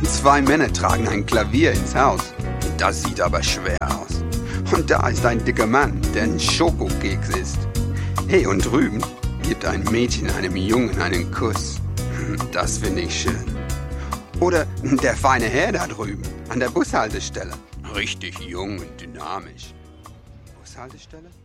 2 Männer tragen ein Klavier ins Haus. Das sieht aber schwer aus. Und da ist ein dicker Mann, der ein Schokokeks isst. Hey, und drüben gibt ein Mädchen einem Jungen einen Kuss. Das finde ich schön. Oder der feine Herr da drüben an der Bushaltestelle. Richtig jung und dynamisch. Bushaltestelle?